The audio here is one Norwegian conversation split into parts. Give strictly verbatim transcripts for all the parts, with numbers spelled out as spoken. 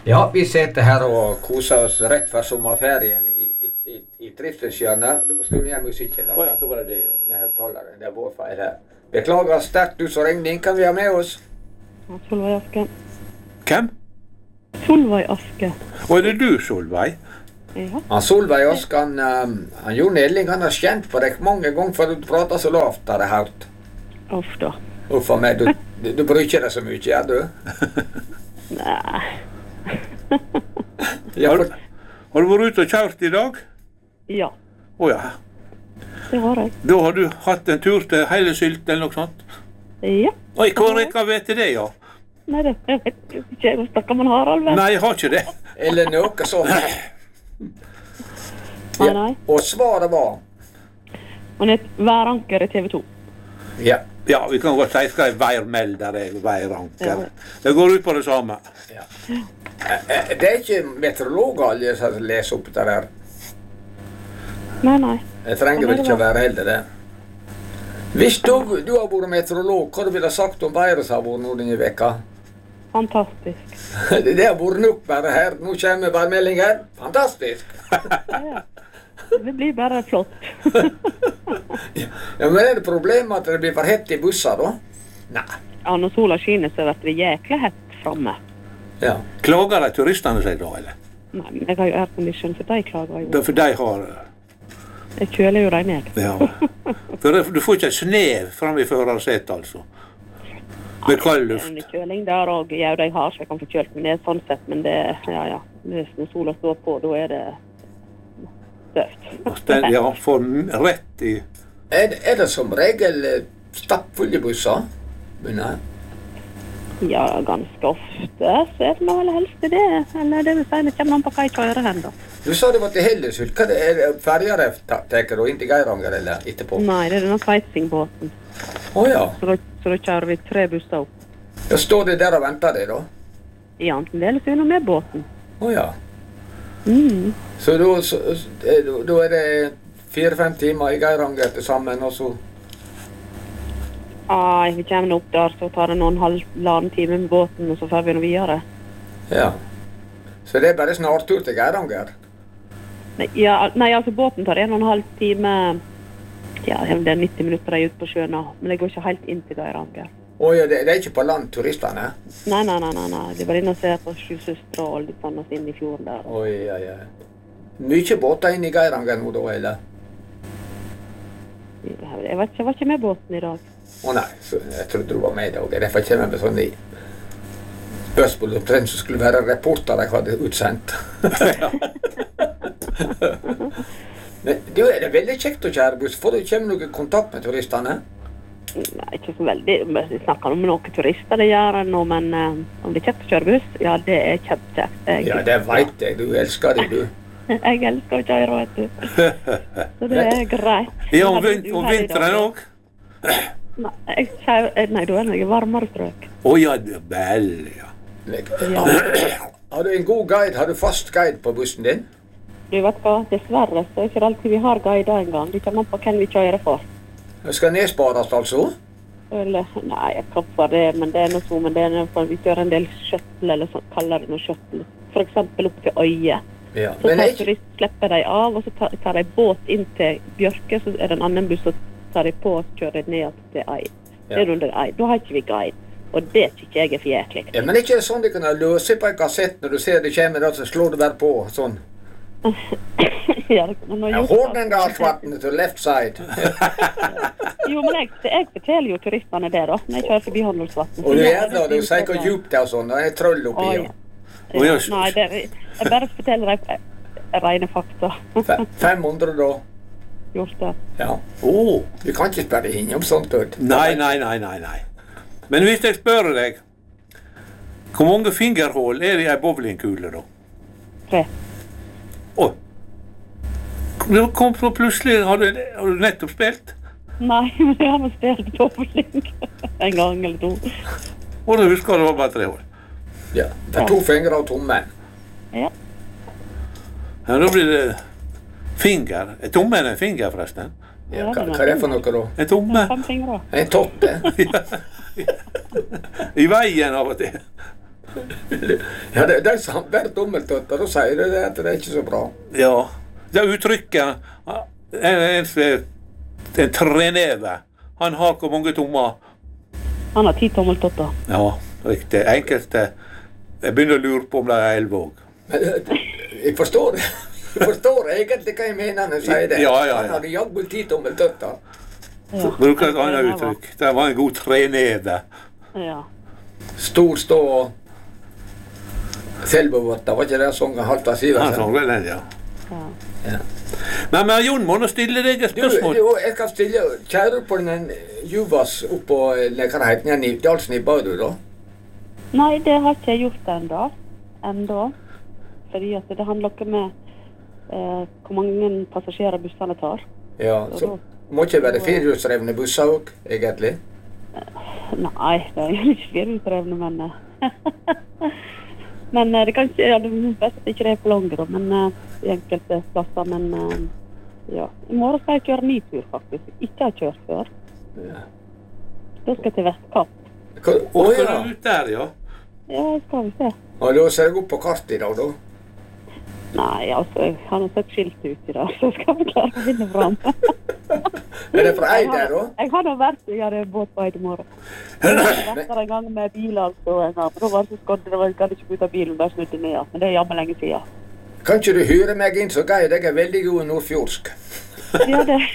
Ja, vi sitter her og koser oss rett før sommerferien i, i, i, i Trivselshjørnet. Du må skru ned musikken da. Å ja, så var det det. Jeg høyttaleren, det er vår feil her. Beklager sterkt du som ringte inn. Kan vi ha med oss? Ja, Solveig Aske. Hvem? Solveig Aske. Og er det du, Solveig? Ja. Han Solveig Aske, han, um, han Jon Elling, han har kjent på deg mange ganger for du prater så lavt, har jeg hørt. Uff da. Uff for meg, du, du, du bryr ikke deg så mye, er du? Nei. Ja, Har, for, har du vært ute og kjørt i dag? Ja, Å ja. det har jeg. Da har du hatt en tur til Heilesylt eller noe sånt? Ja. Oi, hvor er hva vet det, ja? Nei, det jeg vet ikke. Hvor snakker man Harald, vel? Nei, jeg har ikke det. eller noe sånt. Nei, nei. Og svaret var? Han er væranker i T V to. Ja. Ja, vi kan godt si skal jeg værmelder deg, væranker. Ja. Det går ut på det samme. ja. Eh, eh, Det er ikke meteorologer alle som leser opp det der. Nei, nei. Jeg trenger vel ikke å være heller det. Hvis du, du har vært meteorolog, hva du ville sagt om været som har vært nå denne veka? Fantastisk. Det har vært nok bare her. Nå kommer værmeldingen. Fantastisk! Ja. Det blir bare flott. Ja, men er det problemet at det blir for hett i busser da? Nei. Ja, når sola skinner så blir det jækla hett framme. Ja. Klager de turistene seg da, eller? Nei, men jeg har jo aircondition, så de klager jo. Da, for de har... Jeg kjøler jo dem ned. Ja. For det- du får ikke snev frem i førersetet, altså. Med kald Det er luft. en kjøling der, og ja, de har så jeg kan få kjølt meg ned sånn sett, men det, ja, ja. Hvis når sola står på, da er det støvt. Den, ja, får rett i... Er, det- er det som regel eh, stappfulle busser? Begynner. Ja, ganske ofte så er det nå vel helst det. Eller det vil si, det kommer an på hva jeg kjører hen da. Du sa det var til Hellesylt. Hva det er det? Ferger jeg ta- teker og inn til Geiranger eller etterpå? Nei, det er denne sightseeingbåten. Åja. Så, da- så da kjører vi tre busser opp. Ja, står det der og venter det da? Ja, enten det eller så er det med båten. Åja. Mm. Så da, så, eh, da, da er det fire-fem timer i Geiranger til sammen, og så... Ai, vi kommer nå opp der, så tar det noen halvannen time med båten, og så får vi nå videre. Ja. Så det er bare snartur til Geiranger? Nei, ja, nei, altså båten tar en og en halv time. Ja, det er nitti minutter jeg er ute på sjøen, da, men det går ikke helt inn til Geiranger. Åja, det, det er ikke på land turistene? Nei, nei, nei, nei, nei. Det var inne og se på Sju Søstre og litt sånn oss inn i fjorden der. Oi, ja, ja. Mye båter inn i Geiranger nå da, eller? Jeg vet ikke, jeg var ikke med båten i dag. Å nei, så jeg trodde du var med i dag. Derfor kommer jeg med sånn i spørsmål om den som skulle være reporter jeg hadde utsendt. Men du, er det veldig kjekt å kjøre buss? Får du kommer noen kontakt med turistene? Nei, ikke så veldig. Vi snakker om noen turister det gjør nå, men uh, om det er kjekt å kjøre buss, ja, det er kjempekjekt. Jeg- Ja, det vet jeg. Du elsker det, du. Jeg elsker å kjøre, vet du. Så det er greit. Ja, om, Jeg hadde vin et om uheldig vinteren dag. også? Nei, jeg kjører, eh, nei, da er det noe varmere strøk. Å ja, det er vel, ja. Ja. Har du en god guide? Har du fast guide på bussen din? Du vet hva, dessverre så er det ikke alltid vi har guider en gang. Det kommer an på hvem vi kjører for. Det skal nedspares, altså? Eller, nei, jeg klapper det, men det er noe så, men det er noe for vi kjører en del shuttle, eller sånn, kaller det noe shuttle. For eksempel opp til Øye. Ja. Så Men tar er ikke... turist, slipper de av, og så tar, tar de båt inn til Bjørke, så er det en annen buss, så tar de på og kjører ned til Eid. Det er under Eid. Da har ikke vi guide. Og det synes jeg er for jæklig. Ja, men ikke sånn de kan løse på en kassett når du ser det kommer, da, så slår du bare på, sånn. Ja, det kan man Ja, ha gjort. Hornindalsvatnet to left side. Jo, men jeg, jeg forteller jo turistene det da, når jeg kjører forbi Håndholdsvatnet. Og du gjør det, og du sier hvor djupt det er og sånn, det er troll oppi. Oi. Ja. Å, ja. Nei, det, jeg bare forteller deg rene fakta. Fe- fem hundre da. Gjort det. Ja. Å, Du kan ikke spørre inn om sånt, Tord. nei, nei, nei, nei, nei. Men hvis jeg spør deg, hvor mange fingerhål er det i en bowlingkule da? Tre. Å, du kom så plutselig, har du, har du nettopp spilt? Nei, men jeg har nå spilt bowling en gang eller to. Og du husker det var bare tre hål. Ja. Det er to fingre og tommen. Ja. Ja, da blir det finger. Er tommen en finger forresten? Ja, hva, hva er det for noe da? En tomme. Fem fingre. En totte. I veien av og til. Ja, det, de som har vært tommeltotter, da sier de det at det er ikke så bra. Ja. Det uttrykket, en, en, en treneve, han har hvor mange tommer? Han har ti tommeltotter. Ja, riktig. Enkelte, jeg begynner å lure på om det er elleve også. Men jeg forstår det. Jeg forstår egentlig hva jeg mener når jeg sier det. Ja, ja, ja. Han hadde jaggu ti tommeltotter. Ja. Bruker et annet uttrykk. Det var en god treneve. Ja. Stor stå og Selbuvåtta, var ikke det sangen Halvard Han Sivertsen? sa vel den, ja. Ja. Ja. Men, men Jon må nå stille deg et Du, spørsmål. du, jeg kan stille, kjære på den Juvas oppå, eller hva det heter, den i Dalsen i Badu da? Nei, det har ikke jeg gjort enda. Enda. Fordi at det handler ikke med eh, hvor mange passasjerer bussene tar. Ja, så må ikke være firehjulsdrevne busser også, egentlig. Nei, det er jo ikke firehjulsdrevne, men eh, men eh, det kan ikke, ja, det er best at ikke det er for langt, da, men eh, i enkelte plasser, men eh, ja. I morgen skal jeg kjøre ny tur, faktisk. Ikke har kjørt før. Ja. Da skal jeg til Vestkapp. Hva- Og Å skal ja, du ut der, ja? Ja, skal vi se. og da ser jeg opp på kartet i dag da. Nei, altså, jeg har nå sett skilt ut i dag, så skal vi klare å finne frem. Er det fra Eid der da? Jeg har nå vært i en båt på Eid i morgen. Jeg har vært der en gang med bil, altså, en gang. Men da var det så skodd, det var, jeg hadde ikke ut av bilen, bare snudde ned. Men det er jammen lenge siden. Kan ikke du hyre meg inn, så gøy, jeg er veldig god i nordfjordsk. Ja, det.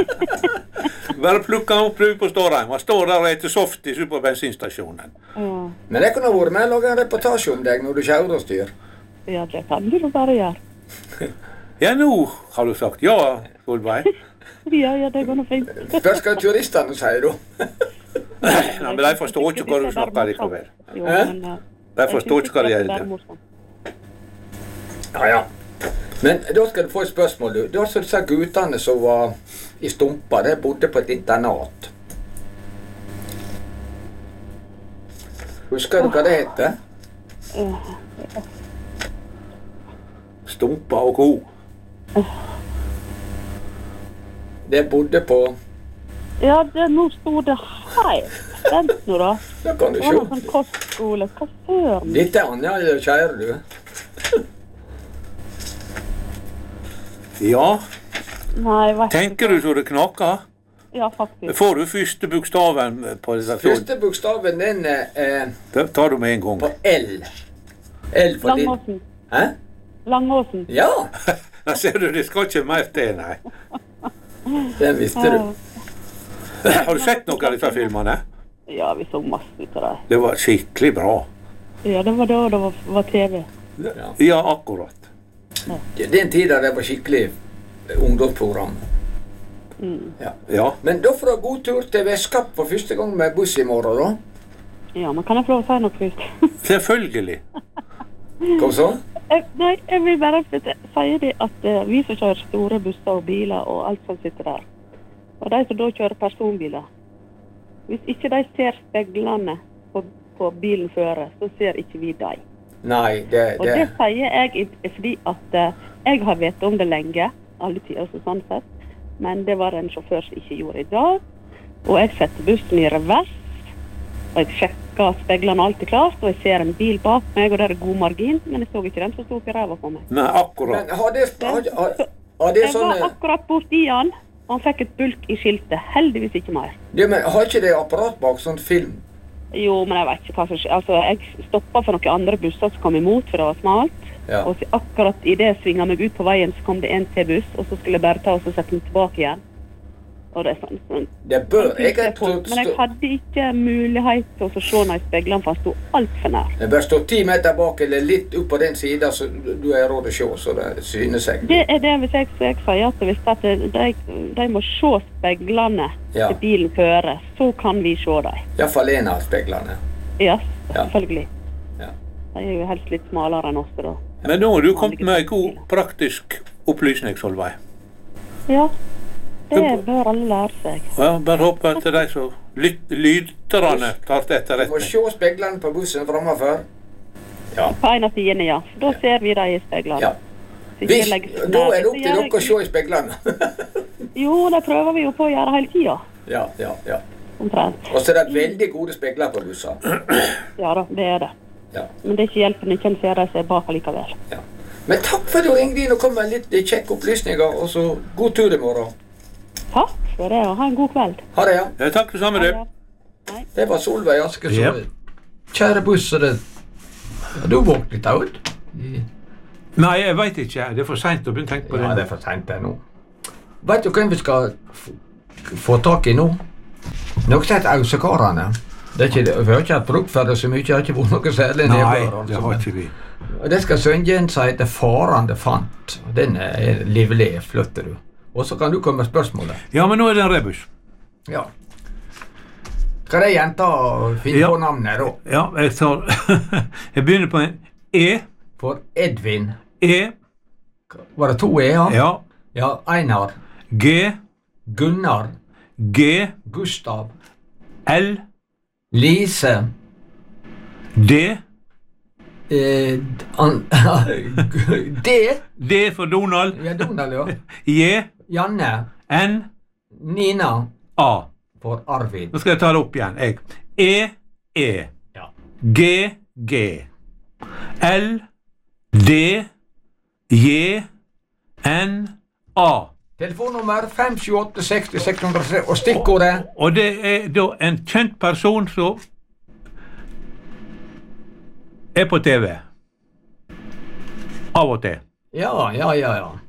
Bare plukke han opp nu på Stårheim. Han står der og etter softis på bensinstasjonen. Ja, Men jeg kunne vært med og lage en reportasje om deg når du kjører og styr. ja, det kan du nå bare gjøre. Ja, nå har du sagt ja, Solveig. Ja, ja, det går nå fint. Hva skal turistene si da? Nei, men de forstår ikke hva du snakker likevel. Jo, Hæ? men, eh, De forstår ikke hva det jeg synes gjelder. er morsomt. Ja, ja. Men da skal du få et spørsmål, du. Da så disse guttene som var i Stumpa, de bodde på et internat. Husker du hva det heter? Stumpa og ko. De bodde på... Ja, det, nå sto det helt. Vent nå da. Da kan du Det var noen se. sånn kostskole. Hva søren? Dette er Anja, kjære du. Ja, Nei, hva tenker du så det knaker? Ja, faktisk. Får du første bokstaven på dette? Første bokstaven den er eh, Det tar du med en gang. på L. L for din... Langåsen. Hæ? Langåsen. Ja, Da ser du, det skal ikke mer til, nei. den visste du. Har du sett noen av disse filmene? Ja, vi så masse ut av det. Det var skikkelig bra. Ja, det var da det var, var T V. Ja. Ja, akkurat. Den tiden det var skikkelig ungdomsprogram. Mm. Ja. Ja. Men da får du god tur til Vestkapp for første gang med buss i morgen da. Ja, men kan jeg få lov å si noe først? Selvfølgelig. Hva så? Jeg, nei, jeg vil bare si det at eh, vi som kjører store busser og biler og alt som sitter der, og de som da kjører personbiler, hvis ikke de ser speglene på, på bilen føre, så ser ikke vi dem. Nei, det... Og det det. sier jeg i- fordi at eh, jeg har vet om det lenge, alle tider så sånn sett, men det var en sjåfør som ikke gjorde i dag, og jeg setter bussen i revers, og jeg sjekker speglene alltid klart, og jeg ser en bil bak meg, og det er god margin, men jeg så ikke den som stod i ræva på meg. Nei, akkurat. Men har det... Har, har, har det Jeg var sånne... akkurat borti han, og han fikk et bulk i skiltet, heldigvis ikke mer. Det, men har ikke det apparat bak sånn film? Jo, men jeg vet ikke hva som skjer. Altså, jeg stoppet for noen andre busser som kom imot, for det var smalt. Ja. Og så akkurat i det svinget meg ut på veien, så kom det en til buss, og så skulle jeg bare ta og så sette den tilbake igjen. Og det er sånn, sånn. Det bør Jeg jeg på, men jeg hadde ikke mulighet til å se noe i speglene, for han sto alt for nær. Det bør stå ti meter bak, eller litt opp på den siden, så du er råd å se, så det synes seg. Det er det hvis jeg, så jeg sier at hvis at de, de må se speglene Ja. til bilen fører, så kan vi se dem. I hvert fall en av speglene. Ja, Ja. selvfølgelig. Ja. De er jo helst litt smalere enn oss da. Men nå har du kommet med en god praktisk opplysning, Solveig. Ja, det bør alle lære seg. Ja, bare håper til de som lyt, lytterne tar til Du må etterretning. se speglene på bussen fremafor. Ja. På en av sidene, ja. For da ser vi dem i speglene. Ja. Så ikke Hvis, legge seg da nær. er det opp Så til gjør dere å jeg- se i speglene. Jo, det prøver vi jo på å gjøre hele tiden. Ja, ja, ja. Omtrent. Og så er det veldig gode spegler på bussen. Ja da, det er det. Ja. Men det er ikke hjelpen ikke en ser seg bak allikevel. Ja. Men takk for at du ringte inn og kom med litt kjekke opplysninger, og så god tur i morgen. Takk for det, og ha en god kveld. Ha det, ja. Ja, takk for samme, du. Nei. Det var Solveig Aske. Ja. Kjære busse, det... Har du våknet litt ut? Nei, jeg vet ikke. Det er for sent å begynne å tenke på det. Ja, det er for sent det nå. Vet du hvem vi skal få tak i nå? Noe som heter Ausekarene. Det er ikke, vi har ikke hatt bruk for det så mye, det har ikke vært noe særlig Nei, nedbør. det har ikke vi. Og det skal synge en som heter Farande fant. Den er livlig, flytter du. Og så kan du komme med spørsmålet. Ja, men nå er det en rebus. Ja. Skal det jenta finne Ja. på navnet da? Ja, jeg tar... jeg begynner på en E. For Edvin. E. Var det to E-er? Ja. Ja, Einar. G. Gunnar. G. Gustav. L. Lise. D. Eh, an, D. D for Donald. Ja, Donald, ja. J. Janne. N. Nina. A. For Arvid. Nå skal jeg ta det opp igjen. Jeg. E. E. Ja. G. G. L. D. J. N. A. Telefonnummer fem sju åtte seks seks null tre og stikkordet. Og det er da en kjent person som er på T V. Av og til. Ja, ja, ja, ja.